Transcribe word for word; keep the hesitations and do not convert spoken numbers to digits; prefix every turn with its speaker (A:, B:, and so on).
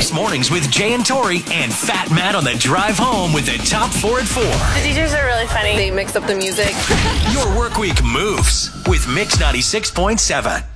A: Mix Mornings with Jay and Tori and Fat Matt on the drive home with the top four at four.
B: The D Js are really funny.
C: They mix up the music.
A: Your work week moves with Mix ninety-six point seven.